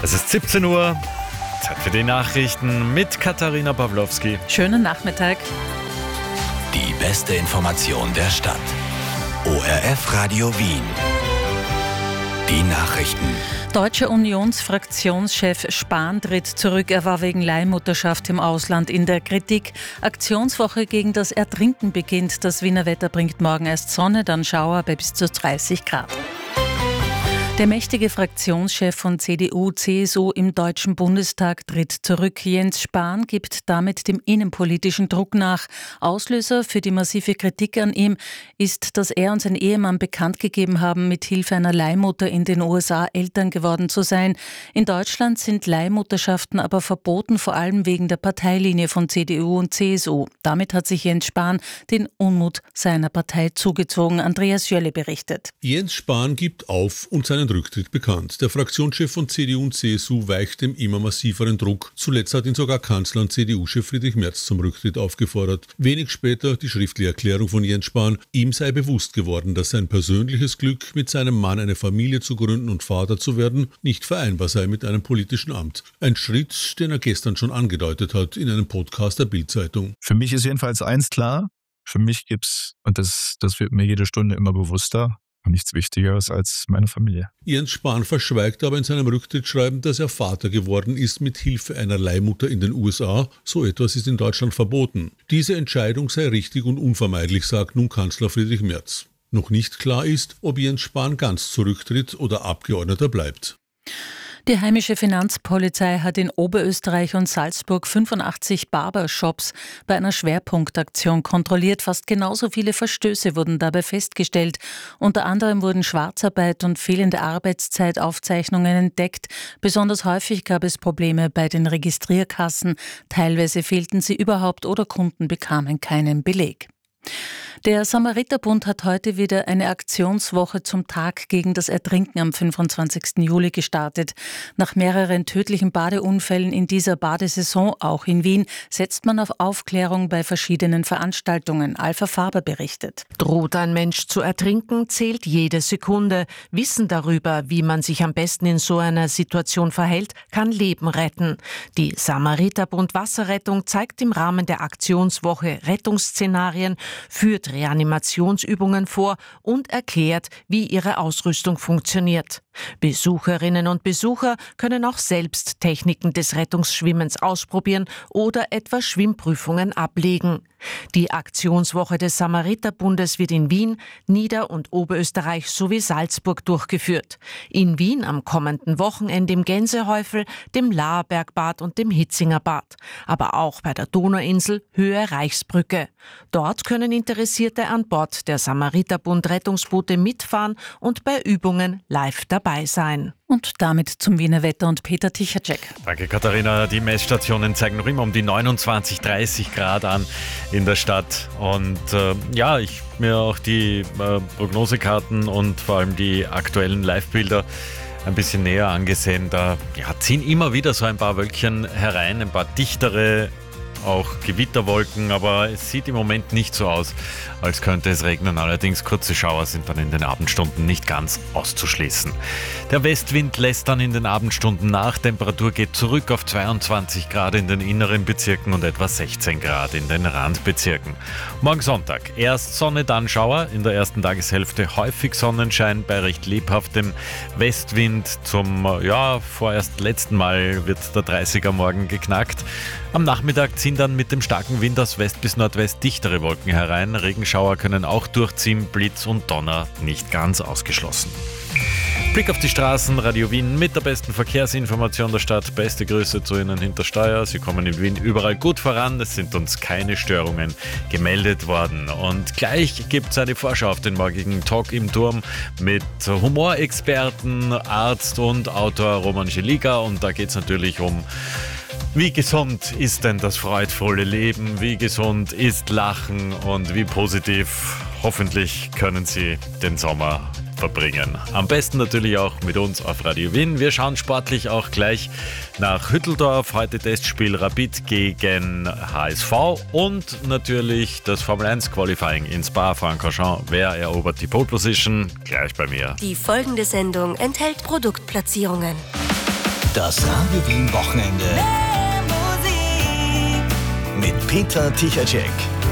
Es ist 17 Uhr, Zeit für die Nachrichten mit Katharina Pawlowski. Schönen Nachmittag. Die beste Information der Stadt. ORF Radio Wien. Die Nachrichten. Deutscher Unionsfraktionschef Spahn tritt zurück. Er war wegen Leihmutterschaft im Ausland in der Kritik. Aktionswoche gegen das Ertrinken beginnt. Das Wiener Wetter bringt morgen erst Sonne, dann Schauer bei bis zu 30 Grad. Der mächtige Fraktionschef von CDU, CSU im Deutschen Bundestag tritt zurück. Jens Spahn gibt damit dem innenpolitischen Druck nach. Auslöser für die massive Kritik an ihm ist, dass er und sein Ehemann bekannt gegeben haben, mit Hilfe einer Leihmutter in den USA Eltern geworden zu sein. In Deutschland sind Leihmutterschaften aber verboten, vor allem wegen der Parteilinie von CDU und CSU. Damit hat sich Jens Spahn den Unmut seiner Partei zugezogen. Andreas Jölle berichtet. Jens Spahn gibt auf und seinen Rücktritt bekannt. Der Fraktionschef von CDU und CSU weicht dem immer massiveren Druck. Zuletzt hat ihn sogar Kanzler und CDU-Chef Friedrich Merz zum Rücktritt aufgefordert. Wenig später die schriftliche Erklärung von Jens Spahn. Ihm sei bewusst geworden, dass sein persönliches Glück, mit seinem Mann eine Familie zu gründen und Vater zu werden, nicht vereinbar sei mit einem politischen Amt. Ein Schritt, den er gestern schon angedeutet hat in einem Podcast der Bild-Zeitung. Für mich ist jedenfalls eins klar. Für mich gibt's, und das wird mir jede Stunde immer bewusster, nichts Wichtigeres als meine Familie. Jens Spahn verschweigt aber in seinem Rücktrittsschreiben, dass er Vater geworden ist mit Hilfe einer Leihmutter in den USA. So etwas ist in Deutschland verboten. Diese Entscheidung sei richtig und unvermeidlich, sagt nun Kanzler Friedrich Merz. Noch nicht klar ist, ob Jens Spahn ganz zurücktritt oder Abgeordneter bleibt. Die heimische Finanzpolizei hat in Oberösterreich und Salzburg 85 Barbershops bei einer Schwerpunktaktion kontrolliert. Fast genauso viele Verstöße wurden dabei festgestellt. Unter anderem wurden Schwarzarbeit und fehlende Arbeitszeitaufzeichnungen entdeckt. Besonders häufig gab es Probleme bei den Registrierkassen. Teilweise fehlten sie überhaupt oder Kunden bekamen keinen Beleg. Der Samariterbund hat heute wieder eine Aktionswoche zum Tag gegen das Ertrinken am 25. Juli gestartet. Nach mehreren tödlichen Badeunfällen in dieser Badesaison, auch in Wien, setzt man auf Aufklärung bei verschiedenen Veranstaltungen. Alpha Faber berichtet. Droht ein Mensch zu ertrinken, zählt jede Sekunde. Wissen darüber, wie man sich am besten in so einer Situation verhält, kann Leben retten. Die Samariterbund Wasserrettung zeigt im Rahmen der Aktionswoche Rettungsszenarien, führt Reanimationsübungen vor und erklärt, wie ihre Ausrüstung funktioniert. Besucherinnen und Besucher können auch selbst Techniken des Rettungsschwimmens ausprobieren oder etwa Schwimmprüfungen ablegen. Die Aktionswoche des Samariterbundes wird in Wien, Nieder- und Oberösterreich sowie Salzburg durchgeführt. In Wien am kommenden Wochenende im Gänsehäufel, dem Laarbergbad und dem Hitzingerbad. Aber auch bei der Donauinsel Höhe Reichsbrücke. Dort können Interessierte an Bord der Samariterbund Rettungsboote mitfahren und bei Übungen live dabei sein. Und damit zum Wiener Wetter und Peter Tichacek. Danke Katharina. Die Messstationen zeigen noch immer um die 29, 30 Grad an in der Stadt. Und ich habe mir auch die Prognosekarten und vor allem die aktuellen Live-Bilder ein bisschen näher angesehen. Da ziehen immer wieder so ein paar Wölkchen herein, ein paar dichtere, auch Gewitterwolken, aber es sieht im Moment nicht so aus, als könnte es regnen. Allerdings kurze Schauer sind dann in den Abendstunden nicht ganz auszuschließen. Der Westwind lässt dann in den Abendstunden nach. Temperatur geht zurück auf 22 Grad in den inneren Bezirken und etwa 16 Grad in den Randbezirken. Morgen Sonntag erst Sonne, dann Schauer. In der ersten Tageshälfte häufig Sonnenschein bei recht lebhaftem Westwind. Zum vorerst letzten Mal wird der 30er morgen geknackt. Am Nachmittag ziehen dann mit dem starken Wind aus West bis Nordwest dichtere Wolken herein. Regenschauer können auch durchziehen, Blitz und Donner nicht ganz ausgeschlossen. Blick auf die Straßen, Radio Wien mit der besten Verkehrsinformation der Stadt. Beste Grüße zu Ihnen hinter Steuer. Sie kommen in Wien überall gut voran. Es sind uns keine Störungen gemeldet worden. Und gleich gibt es eine Vorschau auf den morgigen Talk im Turm mit Humorexperten, Arzt und Autor Roman Scheliga. Und da geht es natürlich um: Wie gesund ist denn das freudvolle Leben? Wie gesund ist Lachen? Und wie positiv, hoffentlich, können Sie den Sommer verbringen. Am besten natürlich auch mit uns auf Radio Wien. Wir schauen sportlich auch gleich nach Hütteldorf. Heute Testspiel Rapid gegen HSV und natürlich das Formel 1 Qualifying in Spa-Francorchamps. Wer erobert die Pole Position? Gleich bei mir. Die folgende Sendung enthält Produktplatzierungen. Das Radio Wien Wochenende mit Peter Tichacek.